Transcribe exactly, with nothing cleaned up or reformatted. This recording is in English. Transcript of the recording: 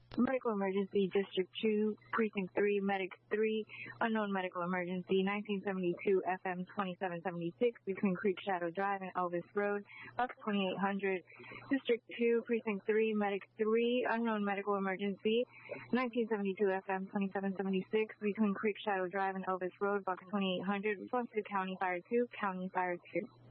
Medical emergency, District two, Precinct three, Medic three, unknown medical emergency, nineteen seventy-two F M twenty-seven seventy-six between Creek Shadow Drive and Elvis Road, box twenty-eight hundred. District two, Precinct three, Medic three, unknown medical emergency, nineteen seventy-two F M twenty-seven seventy-six between Creek Shadow Drive and Elvis Road, box twenty-eight hundred. Response to County Fire two, County Fire two.